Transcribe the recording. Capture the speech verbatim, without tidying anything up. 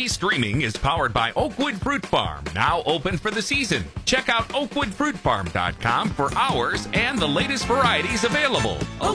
Z Streaming is powered by Oakwood Fruit Farm, now open for the season. Check out oakwood fruit farm dot com for hours and the latest varieties available.